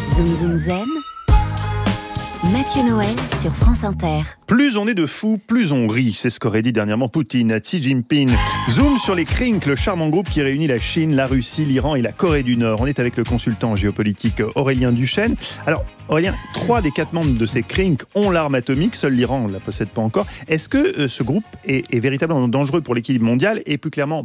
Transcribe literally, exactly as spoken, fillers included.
Zoom Zoom Zen, Mathieu Noël sur France Inter. Plus on est de fous, plus on rit. C'est ce qu'aurait dit dernièrement Poutine à Xi Jinping. Zoom sur les Krinks, le charmant groupe qui réunit la Chine, la Russie, l'Iran et la Corée du Nord. On est avec le consultant géopolitique Aurélien Duchesne. Alors, Aurélien, trois des quatre membres de ces Krinks ont l'arme atomique. Seul l'Iran ne la possède pas encore. Est-ce que euh, ce groupe est, est véritablement dangereux pour l'équilibre mondial et plus clairement